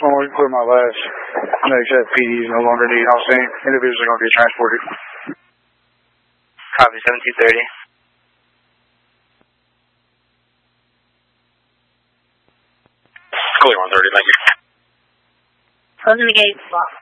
When we clear my last notice that PD is no longer needed, I was saying individuals are going to be transported. Copy 7230. Clear 130, thank you. Closing the gate, block.